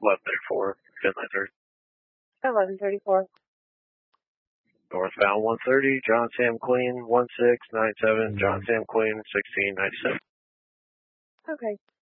1134, 10-930. 1134. Northbound 130, John Sam Queen, 1697, John Sam Queen, 1697. Okay.